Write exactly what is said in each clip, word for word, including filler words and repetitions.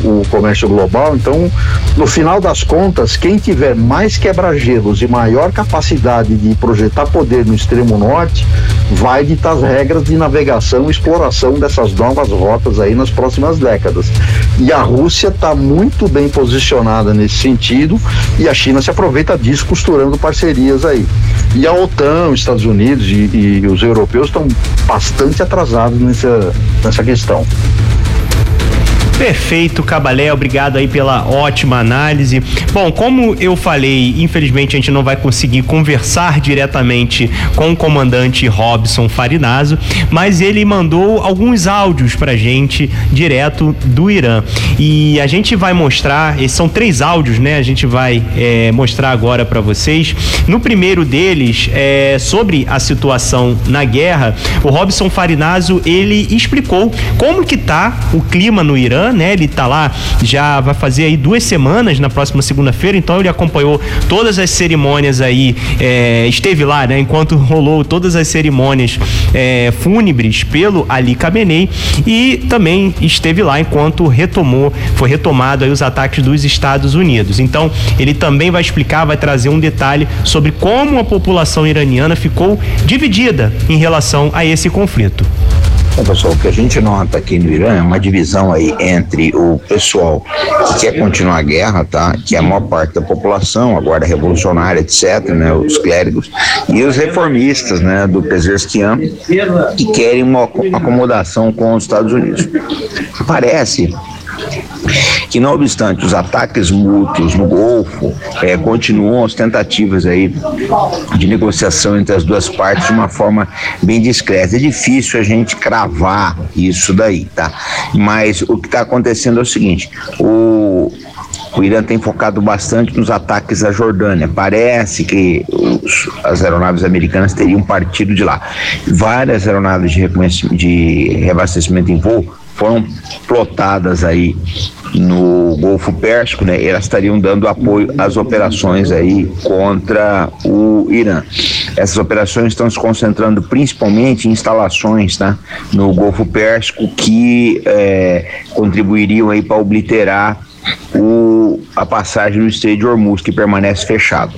o comércio global. Então, no final das contas, quem tiver mais quebra-gelos e maior capacidade de projetar poder no extremo norte vai ditar as regras de navegação e exploração dessas novas rotas aí nas próximas décadas. E a Rússia está muito bem posicionada nesse sentido, e a China se aproveita disso, costurando parcerias aí. E a OTAN, os Estados Unidos e, e os europeus estão bastante atrasados nessa, nessa questão. Perfeito, Cabalé, obrigado aí pela ótima análise. Bom, como eu falei, infelizmente a gente não vai conseguir conversar diretamente com o comandante Robson Farinaso, mas ele mandou alguns áudios pra gente direto do Irã. E a gente vai mostrar, esses são três áudios, né? A gente vai é, mostrar agora pra vocês. No primeiro deles, é, sobre a situação na guerra, o Robson Farinaso, ele explicou como que tá o clima no Irã, né? Ele tá lá, já vai fazer aí duas semanas na próxima segunda-feira, então ele acompanhou todas as cerimônias aí, é, esteve lá, né? Enquanto rolou todas as cerimônias é, fúnebres pelo Ali Khamenei, e também esteve lá enquanto retomou, foi retomado aí os ataques dos Estados Unidos. Então, ele também vai explicar, vai trazer um detalhe sobre como a população iraniana ficou dividida em relação a esse conflito. Bom, pessoal, o que a gente nota aqui no Irã é uma divisão aí entre o pessoal que quer continuar a guerra, tá? Que é a maior parte da população, a guarda revolucionária, etcétera, né? Os clérigos, e os reformistas, né? Do Pezeshkian, que querem uma acomodação com os Estados Unidos. Parece que, não obstante os ataques mútuos no Golfo, é, continuam as tentativas aí de negociação entre as duas partes de uma forma bem discreta. É difícil a gente cravar isso daí, tá? Mas o que está acontecendo é o seguinte: o O Irã tem focado bastante nos ataques à Jordânia. Parece que os, as aeronaves americanas teriam partido de lá. Várias aeronaves de, de reabastecimento em voo foram plotadas aí no Golfo Pérsico, né? Elas estariam dando apoio às operações aí contra o Irã. Essas operações estão se concentrando principalmente em instalações, tá? No Golfo Pérsico, que é, contribuiriam aí para obliterar o, a passagem no Estreito de Hormuz, que permanece fechado.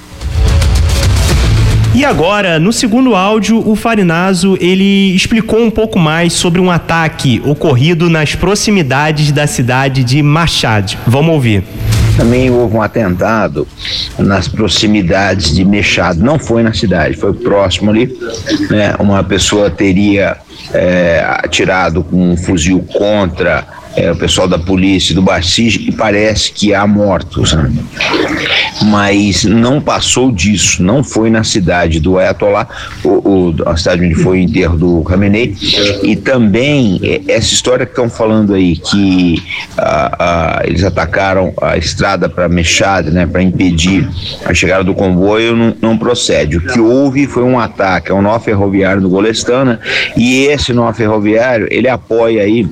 E agora, no segundo áudio, o Farinaso, ele explicou um pouco mais sobre um ataque ocorrido nas proximidades da cidade de Mashhad. Vamos ouvir. Também houve um atentado nas proximidades de Mashhad. Não foi na cidade, foi próximo ali, né? Uma pessoa teria é, atirado com um fuzil contra É, o pessoal da polícia e do Basij, e parece que há mortos, né? Mas não passou disso, não foi na cidade do Ayatollah, o, o, a cidade onde foi o enterro do Khamenei. E também essa história que estão falando aí, que a, a, eles atacaram a estrada para Mashhad, né, para impedir a chegada do comboio, não, não procede. O que houve foi um ataque a um nó ferroviário no Golestan, né? E esse nó ferroviário, ele apoia aí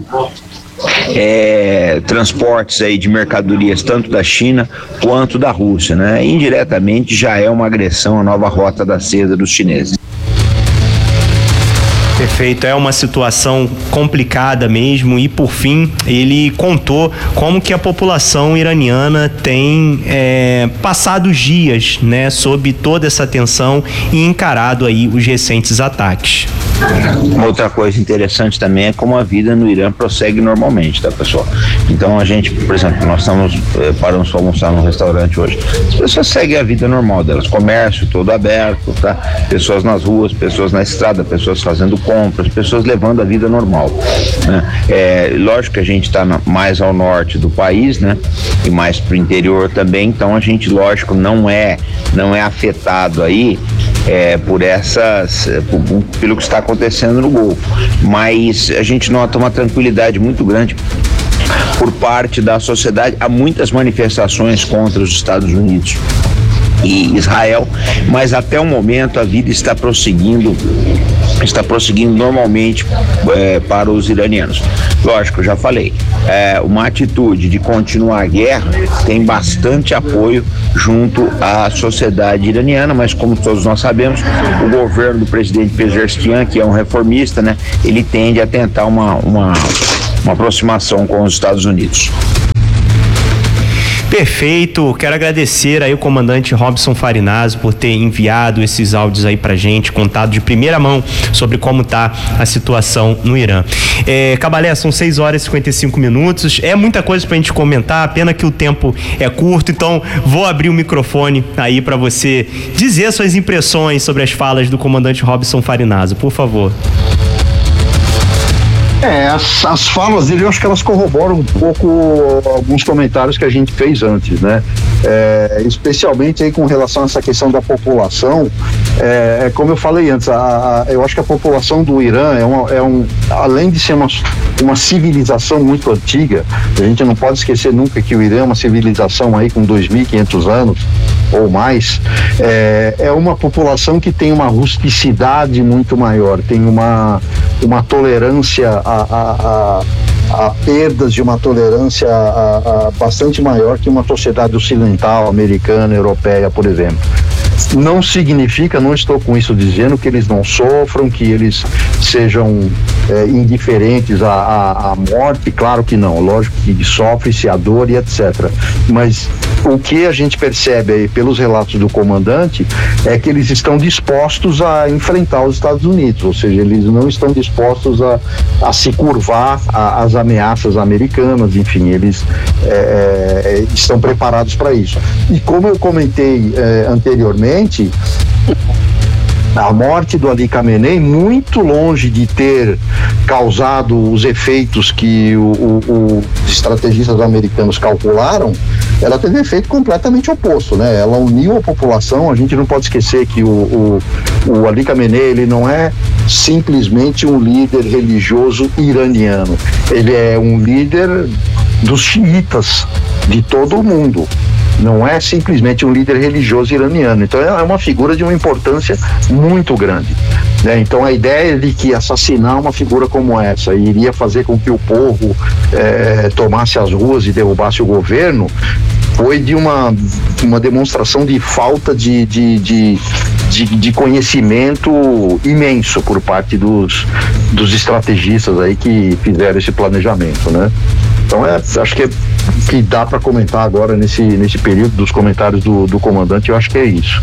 É, transportes aí de mercadorias tanto da China quanto da Rússia, né? Indiretamente já é uma agressão à nova rota da seda dos chineses. Perfeito, é uma situação complicada mesmo, e por fim ele contou como que a população iraniana tem é, passado os dias, né, sob toda essa tensão e encarado aí os recentes ataques. Uma outra coisa interessante também é como a vida no Irã prossegue normalmente, tá, pessoal? Então a gente, por exemplo, nós estamos eh, paramos para almoçar num restaurante hoje. As pessoas seguem a vida normal delas, comércio todo aberto, tá? Pessoas nas ruas, pessoas na estrada, pessoas fazendo compras, pessoas levando a vida normal, né? É, lógico que a gente está mais ao norte do país, né? E mais pro interior também, então a gente, lógico, não é, não é afetado aí É, por essas, por, pelo que está acontecendo no Golfo, mas a gente nota uma tranquilidade muito grande por parte da sociedade. Há muitas manifestações contra os Estados Unidos e Israel, mas até o momento a vida está prosseguindo, está prosseguindo normalmente é, para os iranianos. Lógico, eu já falei, é, uma atitude de continuar a guerra tem bastante apoio junto à sociedade iraniana, mas como todos nós sabemos, o governo do presidente Pezeshkian, que é um reformista, né, ele tende a tentar uma, uma, uma aproximação com os Estados Unidos. Perfeito, quero agradecer aí o comandante Robson Farinazzo por ter enviado esses áudios aí pra gente, contado de primeira mão sobre como tá a situação no Irã. É, Cabalé, são seis horas e cinquenta e cinco minutos, é muita coisa pra gente comentar, pena que o tempo é curto, então vou abrir o microfone aí pra você dizer suas impressões sobre as falas do comandante Robson Farinazzo, por favor. É, as, as falas dele, eu acho que elas corroboram um pouco alguns comentários que a gente fez antes, né? É, especialmente aí com relação a essa questão da população, é, como eu falei antes, a, a, eu acho que a população do Irã é, uma, é um, além de ser uma, uma civilização muito antiga, a gente não pode esquecer nunca que o Irã é uma civilização aí com dois mil e quinhentos anos ou mais, é, é uma população que tem uma rusticidade muito maior, tem uma, uma tolerância a, a, a, a perdas de uma tolerância a, a bastante maior que uma sociedade ocidental, americana, europeia, por exemplo. Não significa, não estou com isso dizendo que eles não sofram, que eles sejam é, indiferentes à, à, à morte, claro que não, lógico que sofre-se a dor e etcétera. Mas o que a gente percebe aí pelos relatos do comandante é que eles estão dispostos a enfrentar os Estados Unidos, ou seja, eles não estão dispostos a, a se curvar às ameaças americanas, enfim, eles é, é, estão preparados para isso. E como eu comentei é, anteriormente, a morte do Ali Khamenei, muito longe de ter causado os efeitos que o, o, os estrategistas americanos calcularam, ela teve efeito completamente oposto, né? Ela uniu a população. A gente não pode esquecer que o, o, o Ali Khamenei, ele não é simplesmente um líder religioso iraniano, ele é um líder dos xiitas de todo o mundo. Não é simplesmente um líder religioso iraniano. Então é uma figura de uma importância muito grande, né? Então a ideia de que assassinar uma figura como essa iria fazer com que o povo é, tomasse as ruas e derrubasse o governo foi de uma, uma demonstração de falta de, de, de, de, de conhecimento imenso por parte dos, dos estrategistas aí que fizeram esse planejamento, né? Então é, acho que, é, que dá para comentar agora nesse, nesse período dos comentários do, do comandante, eu acho que é isso.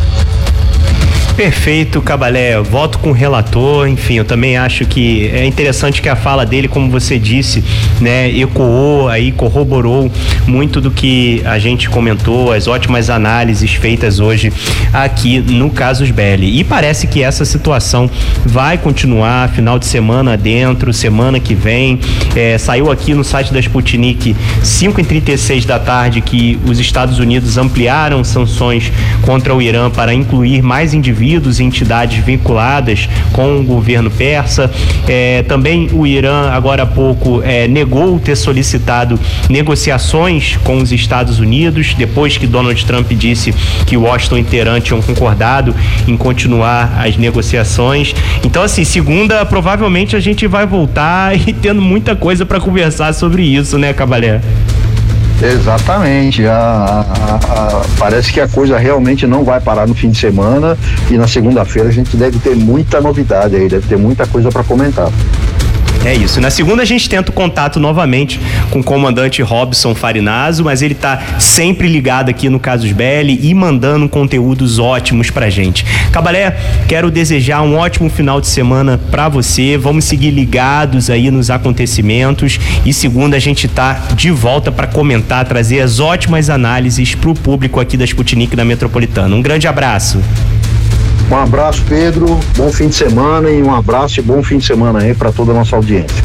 Perfeito, Cabalé, eu voto com o relator, enfim, eu também acho que é interessante que a fala dele, como você disse, né, ecoou aí, corroborou muito do que a gente comentou, as ótimas análises feitas hoje aqui no Casus Belli, e parece que essa situação vai continuar final de semana dentro, semana que vem, é, saiu aqui no site da Sputnik cinco e trinta e seis da tarde que os Estados Unidos ampliaram sanções contra o Irã para incluir mais indivíduos e entidades vinculadas com o governo persa. É, também o Irã, agora há pouco, é, negou ter solicitado negociações com os Estados Unidos, depois que Donald Trump disse que Washington e Teherã tinham concordado em continuar as negociações. Então, assim, segunda, provavelmente a gente vai voltar e tendo muita coisa para conversar sobre isso, né, Cabalé? Exatamente, a, a, a, parece que a coisa realmente não vai parar no fim de semana e na segunda-feira a gente deve ter muita novidade aí, deve ter muita coisa para comentar. É isso. Na segunda a gente tenta o contato novamente com o comandante Robson Farinazzo, mas ele tá sempre ligado aqui no Casus Belli e mandando conteúdos ótimos pra gente. Cabalé, quero desejar um ótimo final de semana pra você. Vamos seguir ligados aí nos acontecimentos e segunda a gente tá de volta pra comentar, trazer as ótimas análises pro público aqui da Sputnik da Metropolitana. Um grande abraço. Um abraço, Pedro, bom fim de semana e um abraço e bom fim de semana aí para toda a nossa audiência.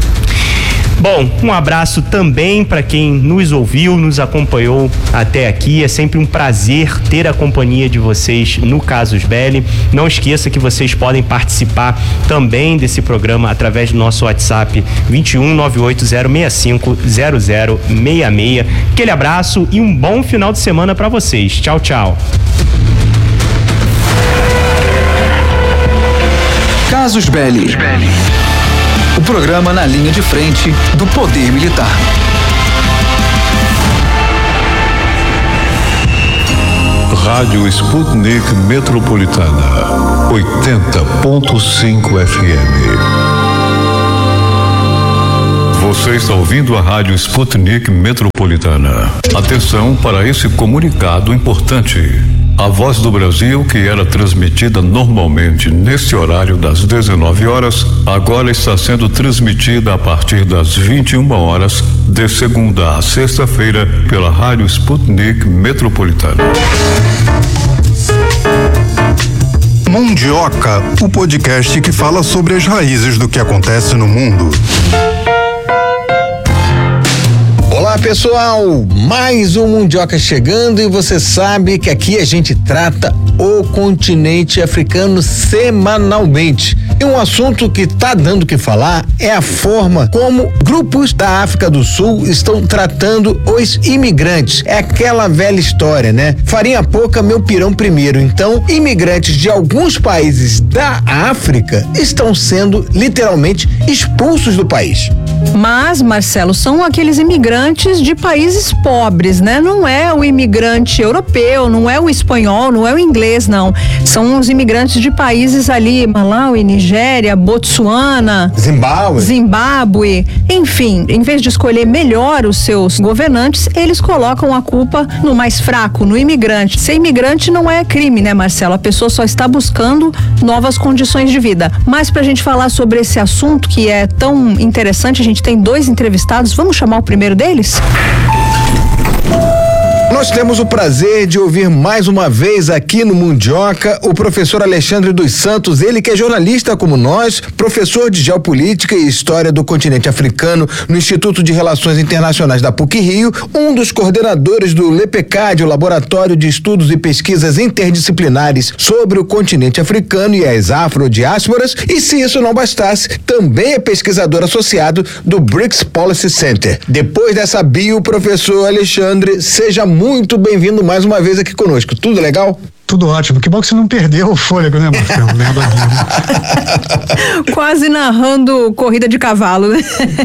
Bom, um abraço também para quem nos ouviu, nos acompanhou até aqui. É sempre um prazer ter a companhia de vocês no Casus Belli. Não esqueça que vocês podem participar também desse programa através do nosso WhatsApp vinte e um, nove oito zero seis cinco zero zero seis seis. Aquele abraço e um bom final de semana para vocês. Tchau, tchau. Casus Belli. O programa na linha de frente do poder militar. Rádio Sputnik Metropolitana, oitenta ponto cinco F M. Você está ouvindo a Rádio Sputnik Metropolitana. Atenção para esse comunicado importante. A Voz do Brasil, que era transmitida normalmente neste horário das dezenove horas, agora está sendo transmitida a partir das vinte e uma horas, de segunda a sexta-feira, pela Rádio Sputnik Metropolitana. Mundioca, o podcast que fala sobre as raízes do que acontece no mundo. Olá pessoal, mais um Mundioca chegando e você sabe que aqui a gente trata o continente africano semanalmente. E um assunto que tá dando o que falar é a forma como grupos da África do Sul estão tratando os imigrantes. É aquela velha história, né? Farinha pouca, meu pirão primeiro. Então, imigrantes de alguns países da África estão sendo literalmente expulsos do país. Mas, Marcelo, são aqueles imigrantes de países pobres, né? Não é o imigrante europeu, não é o espanhol, não é o inglês, não. São os imigrantes de países ali, Malawi, Nigéria, Botsuana, Zimbábue. Zimbábue, enfim, em vez de escolher melhor os seus governantes, eles colocam a culpa no mais fraco, no imigrante. Ser imigrante não é crime, né, Marcelo? A pessoa só está buscando novas condições de vida. Mas pra gente falar sobre esse assunto que é tão interessante, a gente tem dois entrevistados, vamos chamar o primeiro deles? Nós temos o prazer de ouvir mais uma vez aqui no Mundioca o professor Alexandre dos Santos, ele que é jornalista como nós, professor de Geopolítica e História do Continente Africano no Instituto de Relações Internacionais da PUC Rio, um dos coordenadores do LEPECAD, o Laboratório de Estudos e Pesquisas Interdisciplinares sobre o Continente Africano e as Afrodiásporas, e se isso não bastasse, também é pesquisador associado do BRICS Policy Center. Depois dessa bio, professor Alexandre, seja muito Muito bem-vindo mais uma vez aqui conosco. Tudo legal? Tudo ótimo. Que bom que você não perdeu o fôlego, né, Marcelo? Quase narrando corrida de cavalo, né?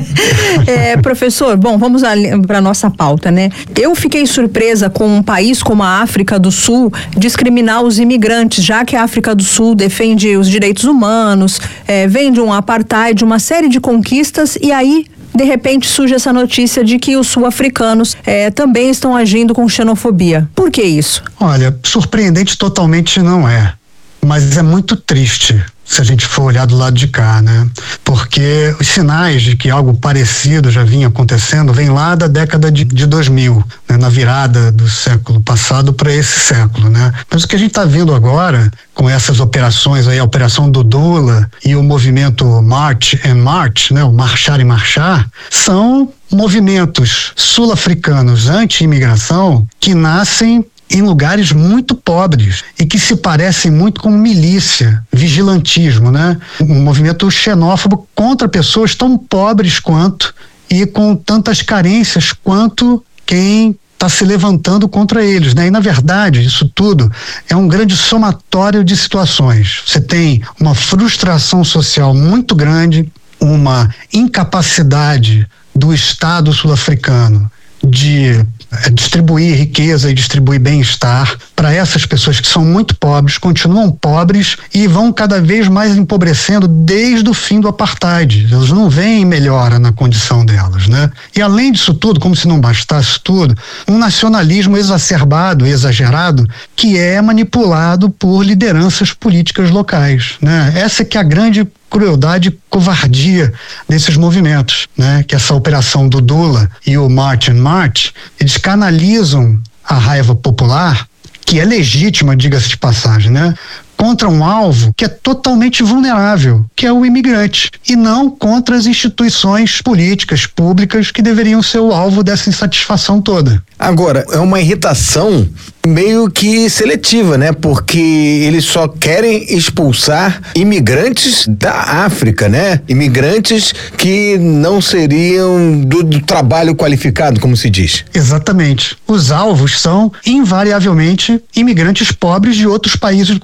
É, professor, bom, vamos para nossa pauta, né? Eu fiquei surpresa com um país como a África do Sul discriminar os imigrantes, já que a África do Sul defende os direitos humanos, é, vem de um apartheid, uma série de conquistas, e aí de repente surge essa notícia de que os sul-africanos eh, também estão agindo com xenofobia. Por que isso? Olha, surpreendente totalmente não é, mas é muito triste se a gente for olhar do lado de cá, né? Porque os sinais de que algo parecido já vinha acontecendo vem lá da década de, de dois mil, né? Na virada do século passado para esse século, né? Mas o que a gente está vendo agora, com essas operações aí, a operação do Dula e o movimento March and March, né? O marchar e marchar, são movimentos sul-africanos anti-imigração que nascem em lugares muito pobres e que se parecem muito com milícia, vigilantismo, né? Um movimento xenófobo contra pessoas tão pobres quanto e com tantas carências quanto quem está se levantando contra eles, né? E na verdade isso tudo é um grande somatório de situações. Você tem uma frustração social muito grande, uma incapacidade do Estado sul-africano de é, distribuir riqueza e distribuir bem-estar para essas pessoas que são muito pobres, continuam pobres e vão cada vez mais empobrecendo desde o fim do apartheid. Eles não veem melhora na condição delas, né? E além disso tudo, como se não bastasse tudo, um nacionalismo exacerbado e exagerado que é manipulado por lideranças políticas locais, né? Essa que é a grande crueldade e covardia desses movimentos, né? Que essa operação do Dula e o March and March, eles canalizam a raiva popular, que é legítima, diga-se de passagem, né? Contra um alvo que é totalmente vulnerável, que é o imigrante, e não contra as instituições políticas, públicas, que deveriam ser o alvo dessa insatisfação toda. Agora, é uma irritação meio que seletiva, né? Porque eles só querem expulsar imigrantes da África, né? Imigrantes que não seriam do, do trabalho qualificado, como se diz. Exatamente. Os alvos são, invariavelmente, imigrantes pobres de outros países do continente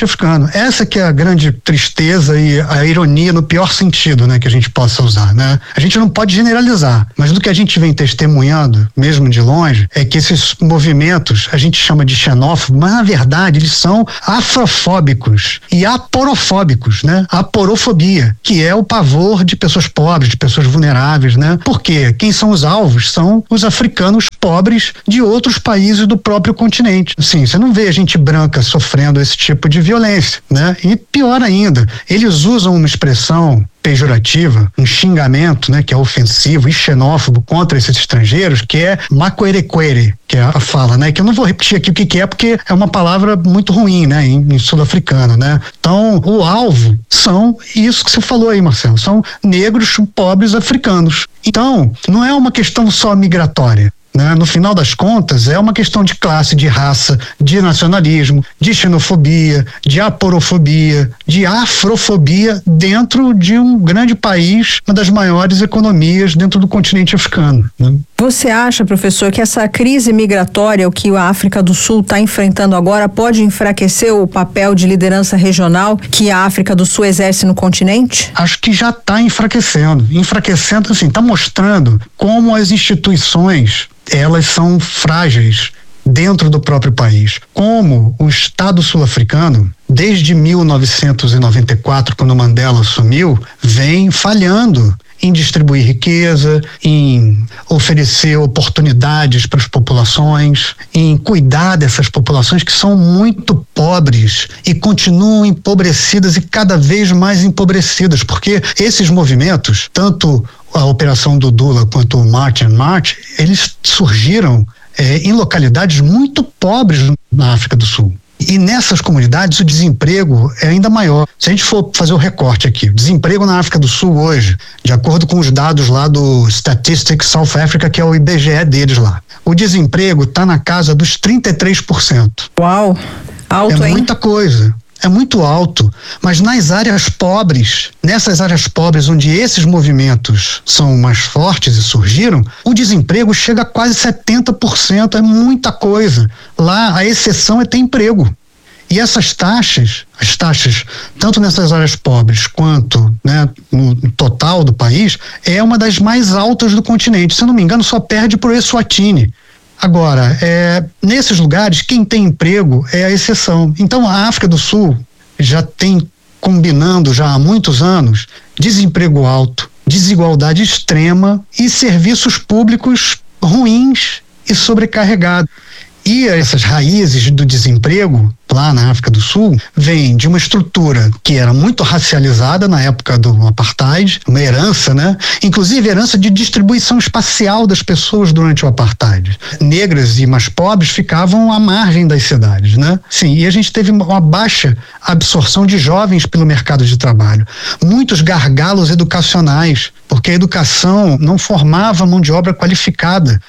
africano. Essa que é a grande tristeza e a ironia no pior sentido, né, que a gente possa usar, né? A gente não pode generalizar, mas do que a gente vem testemunhando, mesmo de longe, é que esses movimentos, a gente chama de xenófobo, mas na verdade eles são afrofóbicos e aporofóbicos, né? Aporofobia, que é o pavor de pessoas pobres, de pessoas vulneráveis, né? Porque quem são os alvos são os africanos pobres de outros países do próprio continente. Sim, você não vê a gente branca sofrendo esse tipo de violência, né? E pior ainda, eles usam uma expressão pejorativa, um xingamento, né, que é ofensivo e xenófobo contra esses estrangeiros, que é macoerequere, que é a fala, né, que eu não vou repetir aqui o que, que é, porque é uma palavra muito ruim, né, em, em sul-africano, né. Então, o alvo são isso que você falou aí, Marcelo, são negros pobres africanos. Então, não é uma questão só migratória. Né? No final das contas, é uma questão de classe, de raça, de nacionalismo, de xenofobia, de aporofobia, de afrofobia dentro de um grande país, uma das maiores economias dentro do continente africano. Né? Você acha, professor, que essa crise migratória, o que a África do Sul está enfrentando agora, pode enfraquecer o papel de liderança regional que a África do Sul exerce no continente? Acho que já está enfraquecendo. Enfraquecendo, assim, está mostrando como as instituições elas são frágeis dentro do próprio país. Como o Estado sul-africano, desde mil novecentos e noventa e quatro, quando Mandela assumiu, vem falhando em distribuir riqueza, em oferecer oportunidades para as populações, em cuidar dessas populações que são muito pobres e continuam empobrecidas e cada vez mais empobrecidas, porque esses movimentos, tanto a operação do Dula quanto o March and March, eles surgiram é, em localidades muito pobres na África do Sul. E nessas comunidades o desemprego é ainda maior. Se a gente for fazer o recorte aqui, o desemprego na África do Sul hoje, de acordo com os dados lá do Statistics South Africa, que é o I B G E deles lá, o desemprego está na casa dos trinta e três por cento. Uau, alto, é hein? Muita coisa. É muito alto, mas nas áreas pobres, nessas áreas pobres onde esses movimentos são mais fortes e surgiram, o desemprego chega a quase setenta por cento, é muita coisa. Lá a exceção é ter emprego. E essas taxas, as taxas, tanto nessas áreas pobres quanto, né, no total do país, é uma das mais altas do continente. Se eu não me engano, só perde por Eswatini. Agora, é, nesses lugares, quem tem emprego é a exceção. Então, a África do Sul já tem, combinando já há muitos anos, desemprego alto, desigualdade extrema e serviços públicos ruins e sobrecarregados. E essas raízes do desemprego lá na África do Sul vêm de uma estrutura que era muito racializada na época do apartheid, uma herança, né? Inclusive herança de distribuição espacial das pessoas durante o apartheid. Negras e mais pobres ficavam à margem das cidades, né? Sim, e a gente teve uma baixa absorção de jovens pelo mercado de trabalho. Muitos gargalos educacionais, porque a educação não formava mão de obra qualificada.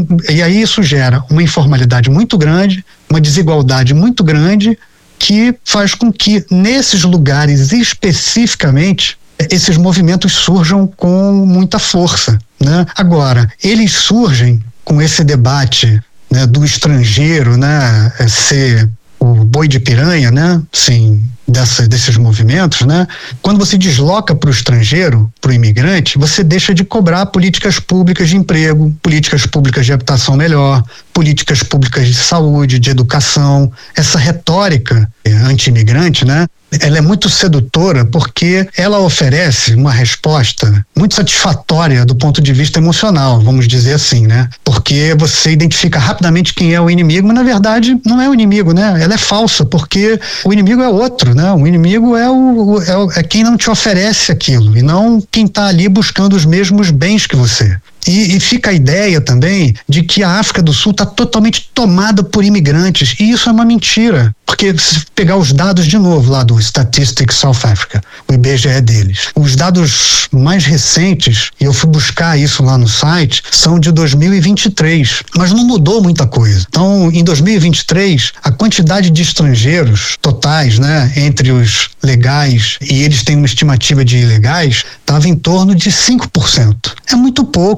E aí isso gera uma informalidade muito grande, uma desigualdade muito grande, que faz com que nesses lugares especificamente esses movimentos surjam com muita força, né? Agora, eles surgem com esse debate, né, do estrangeiro, né, ser o boi de piranha, né, sim, dessa, desses movimentos, né? Quando você desloca para o estrangeiro, para o imigrante, você deixa de cobrar políticas públicas de emprego, políticas públicas de habitação melhor, políticas públicas de saúde, de educação. Essa retórica anti-imigrante, né? Ela é muito sedutora porque ela oferece uma resposta muito satisfatória do ponto de vista emocional, vamos dizer assim, né? Porque você identifica rapidamente quem é o inimigo, mas na verdade não é o inimigo, né? Ela é falsa, porque o inimigo é outro, né? O inimigo é, o, é, o, é quem não te oferece aquilo e não quem está ali buscando os mesmos bens que você. E, e fica a ideia também de que a África do Sul está totalmente tomada por imigrantes, e isso é uma mentira, porque se pegar os dados de novo lá do Statistics South Africa, o I B G E deles, os dados mais recentes, e eu fui buscar isso lá no site, são de dois mil e vinte e três, mas não mudou muita coisa. Então, em dois mil e vinte e três, a quantidade de estrangeiros totais, né, entre os legais e eles têm uma estimativa de ilegais, estava em torno de cinco por cento. É muito pouco.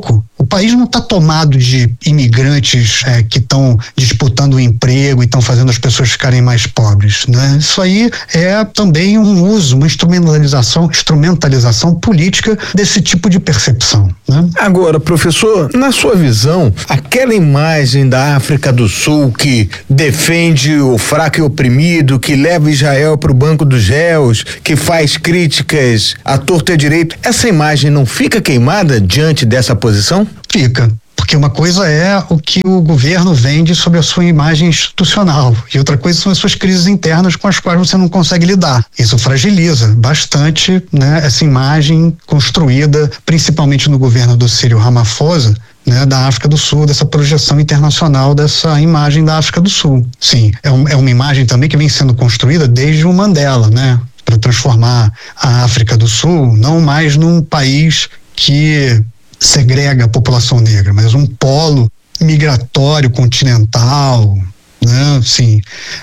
O país não está tomado de imigrantes é, que estão disputando o emprego e estão fazendo as pessoas ficarem mais pobres, né? Isso aí é também um uso, uma instrumentalização, instrumentalização política desse tipo de percepção, né? Agora, professor, na sua visão, aquela imagem da África do Sul que defende o fraco e oprimido, que leva Israel para o banco dos réus, que faz críticas à torta e à direito, essa imagem não fica queimada diante dessa posição? Fica. Porque uma coisa é o que o governo vende sobre a sua imagem institucional e outra coisa são as suas crises internas com as quais você não consegue lidar. Isso fragiliza bastante, né, essa imagem construída principalmente no governo do Cyril Ramaphosa, né, da África do Sul, dessa projeção internacional dessa imagem da África do Sul. Sim, é, um, é uma imagem também que vem sendo construída desde o Mandela, né, para transformar a África do Sul não mais num país que segrega a população negra, mas um polo migratório continental, né? Sim,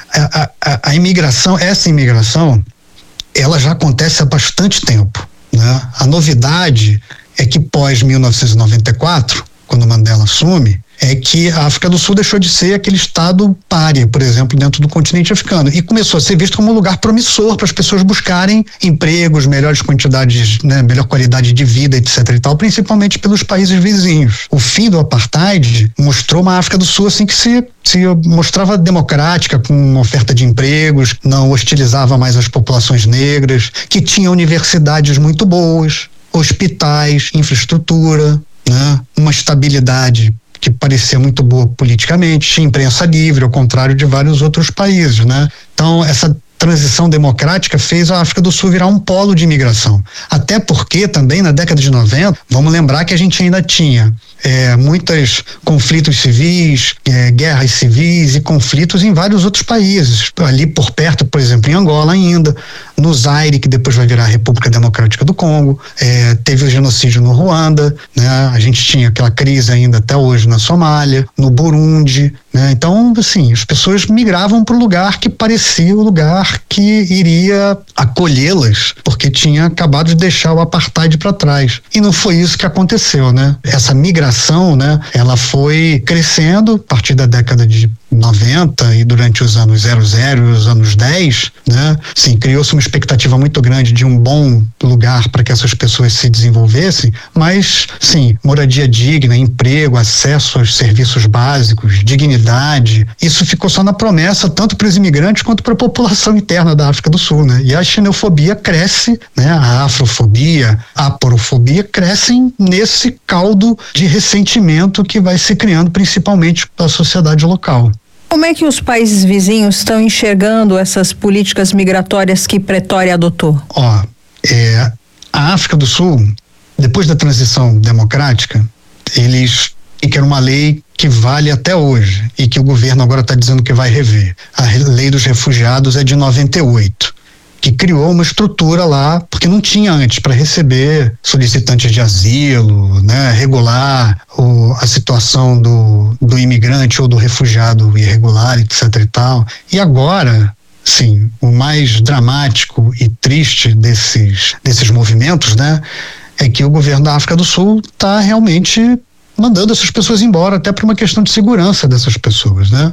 a, a, a imigração, essa imigração, ela já acontece há bastante tempo, né? A novidade é que pós mil novecentos e noventa e quatro, quando Mandela assume, é que a África do Sul deixou de ser aquele estado pária, por exemplo, dentro do continente africano e começou a ser visto como um lugar promissor para as pessoas buscarem empregos, melhores quantidades, né, melhor qualidade de vida, etc e tal, principalmente pelos países vizinhos. O fim do apartheid mostrou uma África do Sul assim que se, se mostrava democrática, com uma oferta de empregos, não hostilizava mais as populações negras, que tinha universidades muito boas, hospitais, infraestrutura, né, uma estabilidade que parecia muito boa politicamente, tinha imprensa livre, ao contrário de vários outros países, né? Então, essa transição democrática fez a África do Sul virar um polo de imigração. Até porque também na década de noventa, vamos lembrar que a gente ainda tinha é, muitos conflitos civis, é, guerras civis e conflitos em vários outros países. Ali por perto, por exemplo, em Angola ainda, no Zaire, que depois vai virar a República Democrática do Congo, é, teve o genocídio no Ruanda, né? A gente tinha aquela crise ainda até hoje na Somália, no Burundi, né? Então, assim, as pessoas migravam para o lugar que parecia o lugar que iria acolhê-las, porque tinha acabado de deixar o apartheid para trás. E não foi isso que aconteceu, né? Essa migração, né, ela foi crescendo a partir da década de noventa e durante os anos zero zero e os anos dez, né? Sim, criou-se uma expectativa muito grande de um bom lugar para que essas pessoas se desenvolvessem, mas, sim, moradia digna, emprego, acesso aos serviços básicos, dignidade, isso ficou só na promessa, tanto para os imigrantes quanto para a população interna da África do Sul, né? E a xenofobia cresce, né? A afrofobia, a porofobia crescem nesse caldo de ressentimento que vai se criando principalmente pela sociedade local. Como é que os países vizinhos estão enxergando essas políticas migratórias que Pretória adotou? Ó, é, a África do Sul, depois da transição democrática, eles querem uma lei que vale até hoje e que o governo agora está dizendo que vai rever. A lei dos refugiados é de noventa e oito. Que criou uma estrutura lá, porque não tinha antes para receber solicitantes de asilo, né, regular o, a situação do, do imigrante ou do refugiado irregular, etc e tal. E agora, sim, o mais dramático e triste desses, desses movimentos, né, é que o governo da África do Sul está realmente mandando essas pessoas embora, até por uma questão de segurança dessas pessoas, né?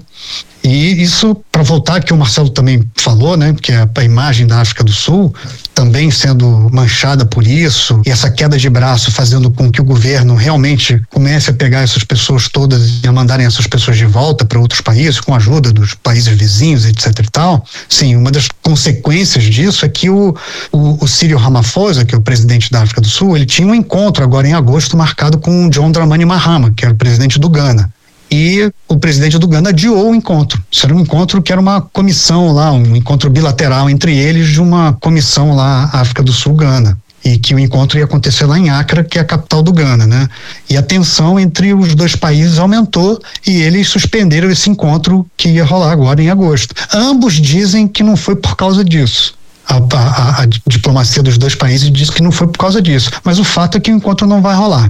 E isso, para voltar que o Marcelo também falou, né, que a, a imagem da África do Sul também sendo manchada por isso, e essa queda de braço fazendo com que o governo realmente comece a pegar essas pessoas todas e a mandarem essas pessoas de volta para outros países, com a ajuda dos países vizinhos, etc e tal. Sim, uma das consequências disso é que o, o, o Cyril Ramaphosa, que é o presidente da África do Sul, ele tinha um encontro agora em agosto marcado com o John Dramani Mahama, que era o presidente do Ghana. E o presidente do Ghana adiou o encontro. Isso era um encontro que era uma comissão lá, um encontro bilateral entre eles de uma comissão lá, África do Sul-Ghana. E que o encontro ia acontecer lá em Accra, que é a capital do Ghana, né? E a tensão entre os dois países aumentou e eles suspenderam esse encontro que ia rolar agora em agosto. Ambos dizem que não foi por causa disso. A, a, a diplomacia dos dois países diz que não foi por causa disso. Mas o fato é que o encontro não vai rolar.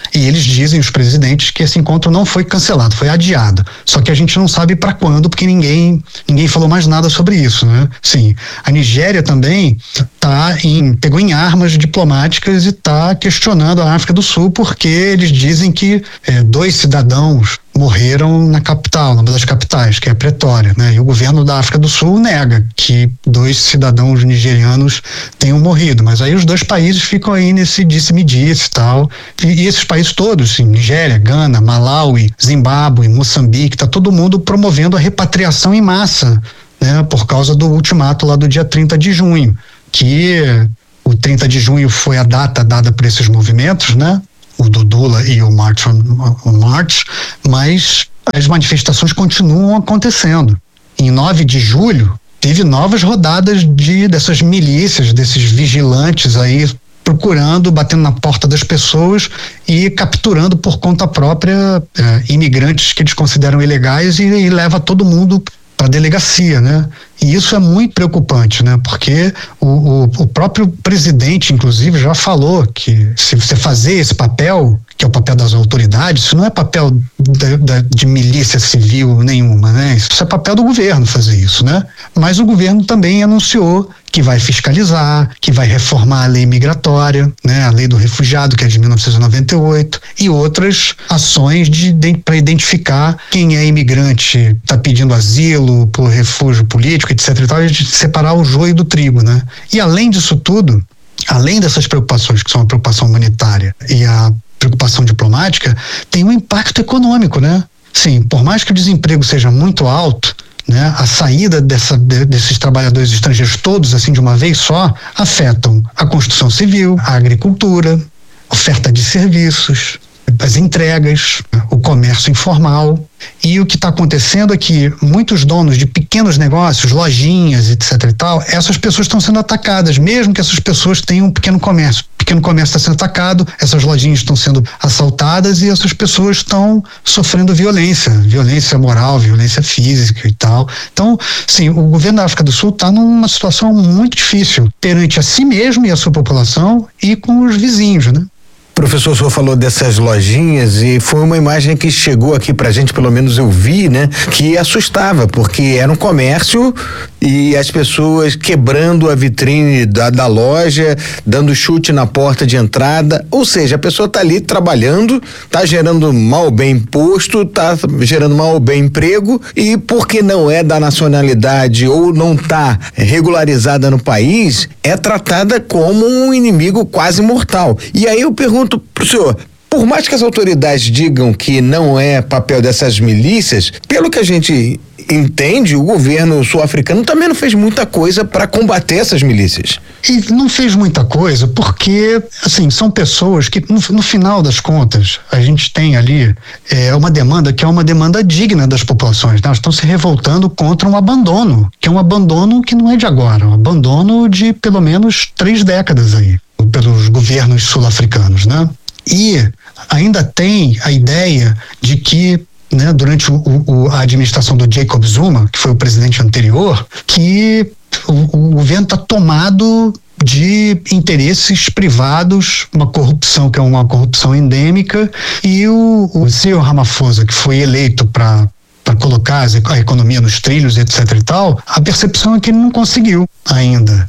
E eles dizem, os presidentes, que esse encontro não foi cancelado, foi adiado. Só que a gente não sabe para quando, porque ninguém, ninguém falou mais nada sobre isso, né? Sim, a Nigéria também tá em, pegou em armas diplomáticas e está questionando a África do Sul, porque eles dizem que é, dois cidadãos morreram na capital, numa das capitais, que é Pretória, né? E o governo da África do Sul nega que dois cidadãos nigerianos tenham morrido, mas aí os dois países ficam aí nesse disse-me-disse e tal, e, e esses países todos, assim, Nigéria, Gana, Malawi, Zimbábue, Moçambique, tá todo mundo promovendo a repatriação em massa, né? Por causa do ultimato lá do dia trinta de junho, que o trinta de junho foi a data dada por esses movimentos, né? O do Lula e o March, o March, mas as manifestações continuam acontecendo. Em nove de julho, teve novas rodadas de, dessas milícias, desses vigilantes aí, procurando, batendo na porta das pessoas e capturando por conta própria é, imigrantes que eles consideram ilegais e, e leva todo mundo para a delegacia, né? E isso é muito preocupante, né? Porque o, o, o próprio presidente, inclusive, já falou que se você fazer esse papel, que é o papel das autoridades, isso não é papel da, da, de milícia civil nenhuma, né? Isso é papel do governo fazer isso, né? Mas o governo também anunciou que vai fiscalizar, que vai reformar a lei migratória, né? A lei do refugiado, que é de mil novecentos e noventa e oito, e outras ações de, de, para identificar quem é imigrante, está pedindo asilo, por refúgio político, etc e tal, e de separar o joio do trigo, né? E além disso tudo, além dessas preocupações, que são a preocupação humanitária e a preocupação diplomática, tem um impacto econômico, né? Sim, por mais que o desemprego seja muito alto, né, a saída dessa, de, desses trabalhadores estrangeiros todos assim de uma vez só afetam a construção civil, a agricultura, oferta de serviços, as entregas, o comércio informal. E o que está acontecendo é que muitos donos de pequenos negócios, lojinhas, etc e tal, essas pessoas estão sendo atacadas, mesmo que essas pessoas tenham um pequeno comércio. O pequeno comércio está sendo atacado, essas lojinhas estão sendo assaltadas e essas pessoas estão sofrendo violência, violência moral, violência física e tal. Então, sim, o governo da África do Sul está numa situação muito difícil perante a si mesmo e a sua população e com os vizinhos, né? Professor, o senhor falou dessas lojinhas e foi uma imagem que chegou aqui pra gente, pelo menos eu vi, né? Que assustava, porque era um comércio e as pessoas quebrando a vitrine da, da loja, dando chute na porta de entrada, ou seja, a pessoa tá ali trabalhando, tá gerando mal ou bem imposto, tá gerando mal ou bem emprego e porque não é da nacionalidade ou não tá regularizada no país, é tratada como um inimigo quase mortal. E aí eu pergunto pro senhor, por mais que as autoridades digam que não é papel dessas milícias, pelo que a gente entende, o governo sul-africano também não fez muita coisa para combater essas milícias. E não fez muita coisa porque, assim, são pessoas que, no, no final das contas, a gente tem ali é, uma demanda que é uma demanda digna das populações, né? Elas estão se revoltando contra um abandono, que é um abandono que não é de agora, um abandono de pelo menos três décadas aí, pelos governos sul-africanos, né? E ainda tem a ideia de que, né, durante o, o, a administração do Jacob Zuma, que foi o presidente anterior, que o, o governo está tomado de interesses privados, uma corrupção que é uma corrupção endêmica, e o, o Cyril Ramaphosa, que foi eleito para para colocar a economia nos trilhos, etc e tal, a percepção é que ele não conseguiu ainda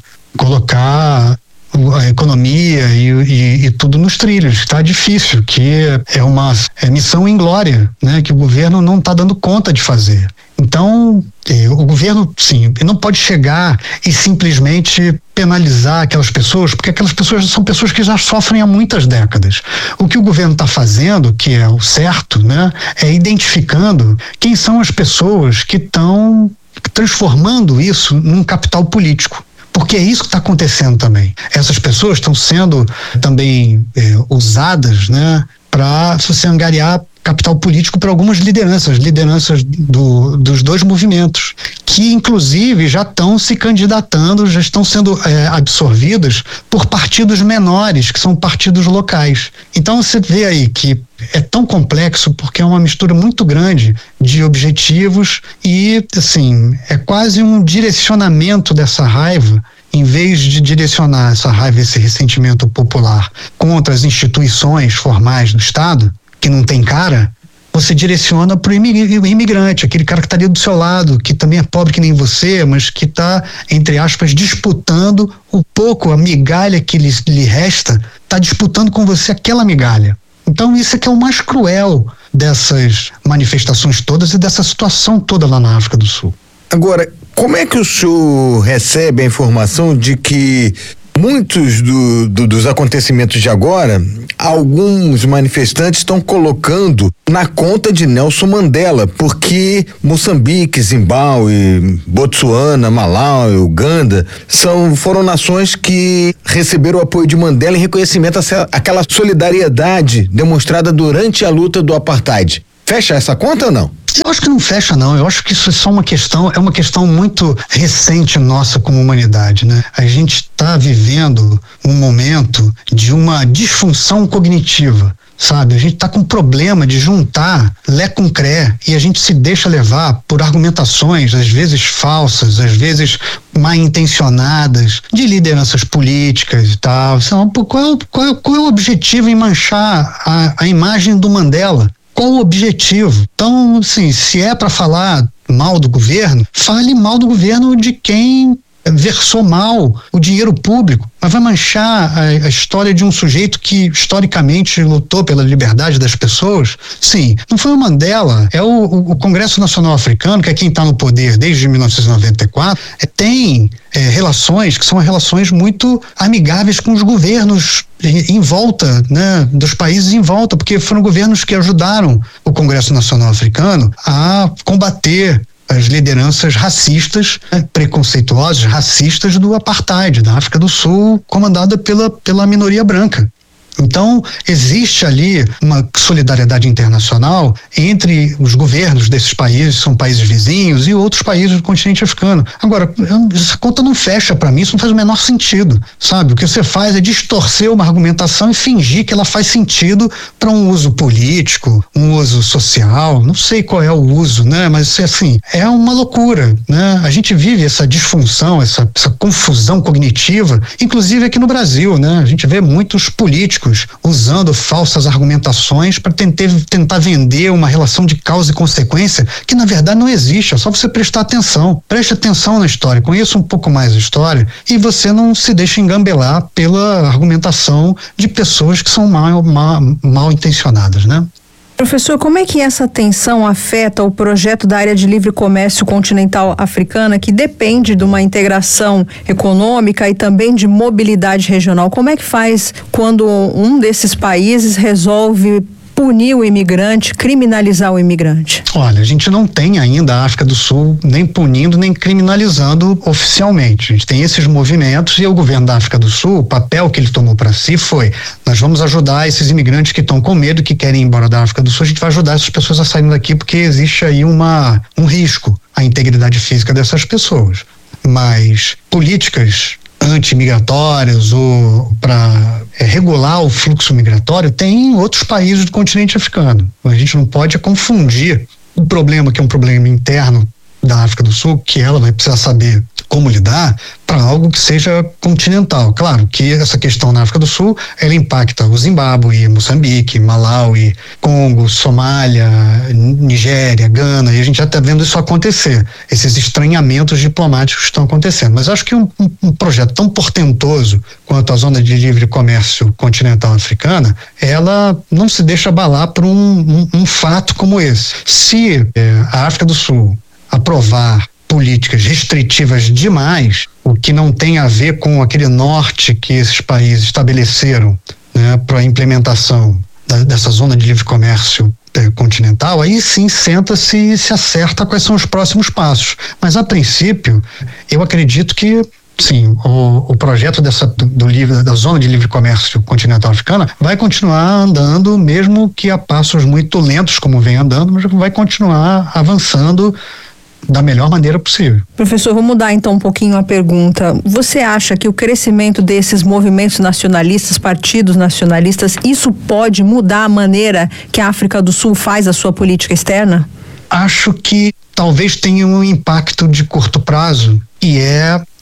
colocar a economia e, e, e tudo nos trilhos. Está difícil, que é uma é missão inglória, né, que o governo não está dando conta de fazer. Então, eh, o governo, sim, não pode chegar e simplesmente penalizar aquelas pessoas, porque aquelas pessoas são pessoas que já sofrem há muitas décadas. O que o governo está fazendo, que é o certo, né, é identificando quem são as pessoas que estão transformando isso num capital político. Porque é isso que está acontecendo também. Essas pessoas estão sendo também é, usadas, né, para se angariar capital político para algumas lideranças, lideranças do, dos dois movimentos, que inclusive já estão se candidatando, já estão sendo é, absorvidas por partidos menores, que são partidos locais. Então você vê aí que é tão complexo porque é uma mistura muito grande de objetivos e, assim, é quase um direcionamento dessa raiva em vez de direcionar essa raiva, esse ressentimento popular contra as instituições formais do Estado, que não tem cara, você direciona para o imigrante, aquele cara que está ali do seu lado, que também é pobre que nem você, mas que está, entre aspas, disputando o pouco, a migalha que lhe, lhe resta, está disputando com você aquela migalha. Então isso é que é o mais cruel dessas manifestações todas e dessa situação toda lá na África do Sul. Agora, como é que o senhor recebe a informação de que muitos do, do, dos acontecimentos de agora, alguns manifestantes estão colocando na conta de Nelson Mandela, porque Moçambique, Zimbábue, Botsuana, Malau, Uganda, são, foram nações que receberam o apoio de Mandela em reconhecimento àquela solidariedade demonstrada durante a luta do apartheid. Fecha essa conta ou não? Eu acho que não fecha, não. Eu acho que isso é só uma questão, é uma questão muito recente nossa como humanidade, né? A gente está vivendo um momento de uma disfunção cognitiva, sabe? A gente está com um problema de juntar lé com cré e a gente se deixa levar por argumentações, às vezes falsas, às vezes mal intencionadas, de lideranças políticas e tal. Então, qual, qual, qual é o objetivo em manchar a, a imagem do Mandela? Qual o objetivo? Então, assim, se é para falar mal do governo, fale mal do governo de quem versou mal o dinheiro público, mas vai manchar a, a história de um sujeito que historicamente lutou pela liberdade das pessoas? Sim, não foi o Mandela, é o, o, o Congresso Nacional Africano, que é quem está no poder desde mil novecentos e noventa e quatro, é, tem é, relações que são relações muito amigáveis com os governos em volta, né, dos países em volta, porque foram governos que ajudaram o Congresso Nacional Africano a combater as lideranças racistas, né, preconceituosas, racistas do apartheid, da África do Sul, comandada pela, pela minoria branca. Então, existe ali uma solidariedade internacional entre os governos desses países, são países vizinhos, e outros países do continente africano. Agora, essa conta não fecha para mim, isso não faz o menor sentido, sabe? O que você faz é distorcer uma argumentação e fingir que ela faz sentido para um uso político, um uso social, não sei qual é o uso, né? Mas, assim, é uma loucura, né? A gente vive essa disfunção, essa, essa confusão cognitiva, inclusive aqui no Brasil, né? A gente vê muitos políticos usando falsas argumentações para tentar, tentar vender uma relação de causa e consequência que na verdade não existe, é só você prestar atenção. Preste atenção na história, conheça um pouco mais a história e você não se deixa engambelar pela argumentação de pessoas que são mal, mal, mal intencionadas, né? Professor, como é que essa tensão afeta o projeto da área de livre comércio continental africana, que depende de uma integração econômica e também de mobilidade regional? Como é que faz quando um desses países resolve punir o imigrante, criminalizar o imigrante? Olha, a gente não tem ainda a África do Sul nem punindo nem criminalizando oficialmente. A gente tem esses movimentos e o governo da África do Sul, o papel que ele tomou para si foi: nós vamos ajudar esses imigrantes que estão com medo, que querem ir embora da África do Sul, a gente vai ajudar essas pessoas a saírem daqui porque existe aí uma, um risco à integridade física dessas pessoas. Mas políticas anti-migratórias ou para é, regular o fluxo migratório tem em outros países do continente africano. A gente não pode confundir o problema, que é um problema interno da África do Sul, que ela vai precisar saber como lidar, para algo que seja continental. Claro que essa questão na África do Sul, ela impacta o Zimbábue, Moçambique, Malawi, Congo, Somália, Nigéria, Gana, e a gente já está vendo isso acontecer, esses estranhamentos diplomáticos estão acontecendo. Mas acho que um, um, um projeto tão portentoso quanto a Zona de Livre Comércio Continental Africana, ela não se deixa abalar por um, um, um fato como esse. Se é, a África do Sul aprovar políticas restritivas demais, o que não tem a ver com aquele norte que esses países estabeleceram, né, para a implementação da, dessa zona de livre comércio é, continental, aí sim senta-se e se acerta quais são os próximos passos. Mas a princípio, eu acredito que sim, o, o projeto dessa, do, do livre, da zona de livre comércio continental africana vai continuar andando, mesmo que a passos muito lentos, como vem andando, mas vai continuar avançando da melhor maneira possível. Professor, vou mudar então um pouquinho a pergunta. Você acha que o crescimento desses movimentos nacionalistas, partidos nacionalistas, isso pode mudar a maneira que a África do Sul faz a sua política externa? Acho que talvez tenha um impacto de curto prazo, e é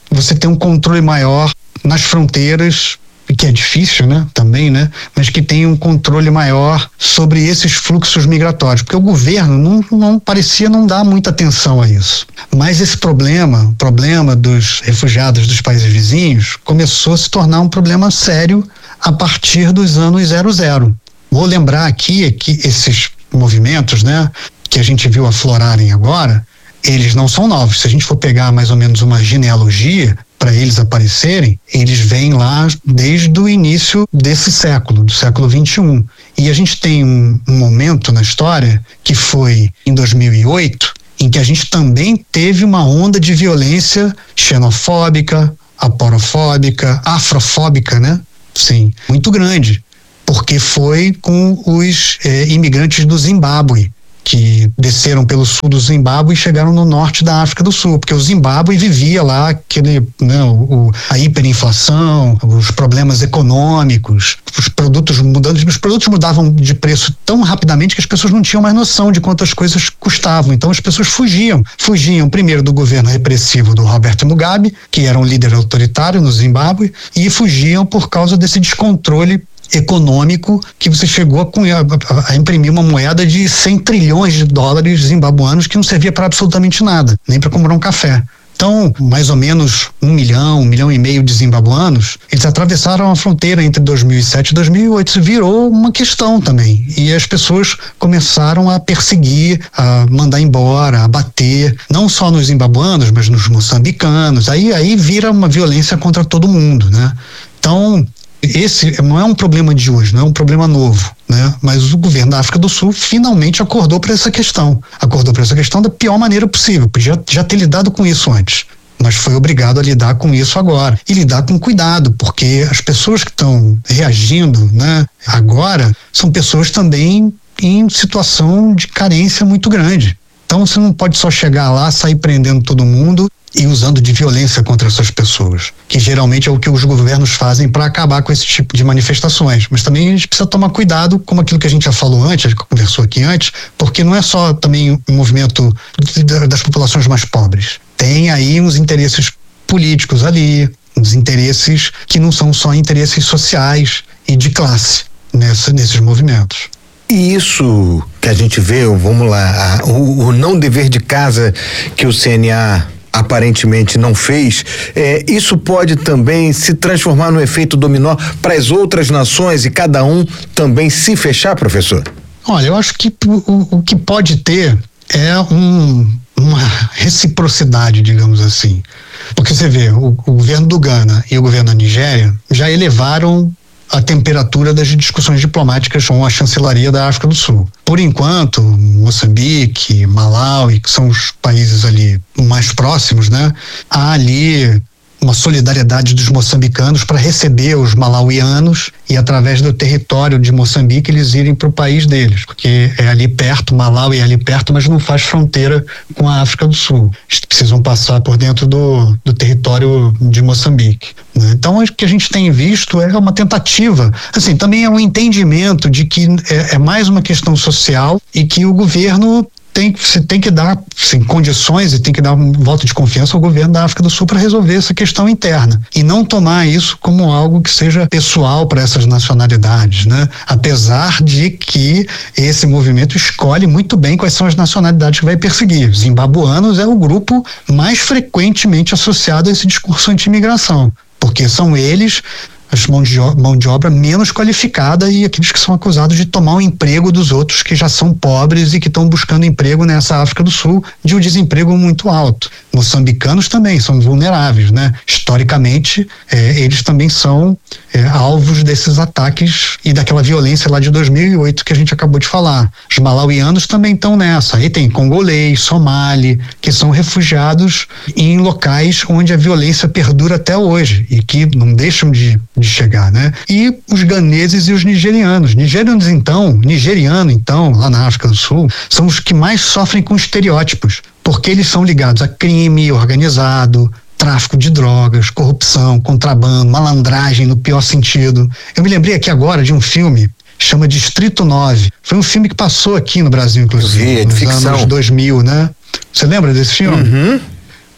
você ter um controle maior nas fronteiras, que é difícil, né, também, né, mas que tem um controle maior sobre esses fluxos migratórios, porque o governo não, não parecia não dar muita atenção a isso. Mas esse problema, o problema dos refugiados dos países vizinhos, começou a se tornar um problema sério a partir dos anos zero zero. Vou lembrar aqui que esses movimentos, né, que a gente viu aflorarem agora, eles não são novos. Se a gente for pegar mais ou menos uma genealogia para eles aparecerem, eles vêm lá desde o início desse século, do século vinte e um. E a gente tem um, um momento na história, que foi em dois mil e oito, em que a gente também teve uma onda de violência xenofóbica, aporofóbica, afrofóbica, né? Sim, muito grande, porque foi com os eh, imigrantes do Zimbábue, que desceram pelo sul do Zimbábue e chegaram no norte da África do Sul, porque o Zimbábue vivia lá aquele, né, o, a hiperinflação, os problemas econômicos, os produtos mudando, os produtos mudavam de preço tão rapidamente que as pessoas não tinham mais noção de quanto as coisas custavam. Então as pessoas fugiam, fugiam primeiro do governo repressivo do Robert Mugabe, que era um líder autoritário no Zimbábue, e fugiam por causa desse descontrole econômico, que você chegou a, a, a imprimir uma moeda de cem trilhões de dólares zimbabuanos que não servia para absolutamente nada, nem para comprar um café. Então, mais ou menos um milhão, um milhão e meio de zimbabuanos, eles atravessaram a fronteira entre dois mil e sete e dois mil e oito. Isso virou uma questão também. E as pessoas começaram a perseguir, a mandar embora, a bater, não só nos zimbabuanos, mas nos moçambicanos. Aí, aí vira uma violência contra todo mundo, né? Então, esse não é um problema de hoje, não é um problema novo, né? Mas o governo da África do Sul finalmente acordou para essa questão. Acordou para essa questão da pior maneira possível. Podia já ter lidado com isso antes, mas foi obrigado a lidar com isso agora. E lidar com cuidado, porque as pessoas que estão reagindo, né, agora são pessoas também em situação de carência muito grande. Então você não pode só chegar lá, sair prendendo todo mundo e usando de violência contra essas pessoas, que geralmente é o que os governos fazem para acabar com esse tipo de manifestações. Mas também a gente precisa tomar cuidado, como aquilo que a gente já falou antes, que conversou aqui antes, porque não é só também um movimento das populações mais pobres. Tem aí uns interesses políticos ali, uns interesses que não são só interesses sociais e de classe nessa, nesses movimentos. E isso que a gente vê, vamos lá, o, o não dever de casa que o C N A aparentemente não fez, é, isso pode também se transformar no efeito dominó para as outras nações e cada um também se fechar, professor? Olha, eu acho que o, o que pode ter é um, uma reciprocidade, digamos assim. Porque você vê, o, o governo do Ghana e o governo da Nigéria já elevaram a temperatura das discussões diplomáticas com a chancelaria da África do Sul. Por enquanto, Moçambique, Malawi, que são os países ali mais próximos, né? Há ali uma solidariedade dos moçambicanos para receber os malauianos e, através do território de Moçambique, eles irem para o país deles, porque é ali perto, Malawi é ali perto, mas não faz fronteira com a África do Sul. Eles precisam passar por dentro do, do território de Moçambique, né? Então, o que a gente tem visto é uma tentativa, assim, também é um entendimento de que é, é mais uma questão social e que o governo tem, você tem que dar sim, condições e tem que dar um voto de confiança ao governo da África do Sul para resolver essa questão interna e não tomar isso como algo que seja pessoal para essas nacionalidades, né? Apesar de que esse movimento escolhe muito bem quais são as nacionalidades que vai perseguir. Os zimbabuanos é o grupo mais frequentemente associado a esse discurso anti-imigração, porque são eles as mão de, mão de obra menos qualificada e aqueles que são acusados de tomar o emprego dos outros que já são pobres e que estão buscando emprego nessa África do Sul de um desemprego muito alto. Moçambicanos também são vulneráveis, né? Historicamente, eh, eles também são eh, alvos desses ataques e daquela violência lá de dois mil e oito que a gente acabou de falar. Os malauianos também estão nessa. Aí tem congolês, somali, que são refugiados em locais onde a violência perdura até hoje e que não deixam de de chegar, né? E os ganeses e os nigerianos. Nigerianos, então, nigeriano, então, lá na África do Sul, são os que mais sofrem com estereótipos, porque eles são ligados a crime organizado, tráfico de drogas, corrupção, contrabando, malandragem no pior sentido. Eu me lembrei aqui agora de um filme, chama Distrito nove. Foi um filme que passou aqui no Brasil, inclusive, Vi, é de nos ficção. anos dois mil, né? Você lembra desse filme? Uhum.